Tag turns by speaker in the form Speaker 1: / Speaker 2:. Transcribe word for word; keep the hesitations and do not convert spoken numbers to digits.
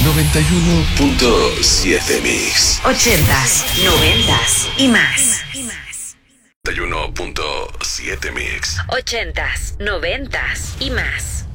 Speaker 1: noventa y uno punto siete Mix.
Speaker 2: Ochentas, noventas y más.
Speaker 1: noventa y uno punto siete Mix.
Speaker 2: Ochentas, noventas y más.